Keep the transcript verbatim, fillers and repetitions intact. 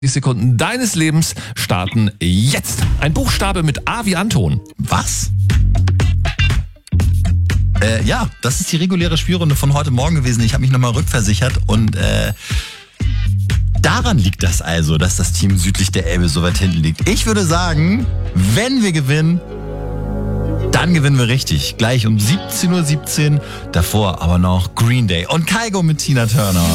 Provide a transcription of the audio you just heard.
Die Sekunden deines Lebens starten jetzt. Ein Buchstabe mit A wie Anton. Was? Äh, ja, das ist die reguläre Spielrunde von heute Morgen gewesen. Ich habe mich nochmal rückversichert und äh, daran liegt das also, dass das Team südlich der Elbe so weit hinten liegt. Ich würde sagen, wenn wir gewinnen, dann gewinnen wir richtig. Gleich um siebzehn Uhr siebzehn, davor aber noch Green Day und Kygo mit Tina Turner.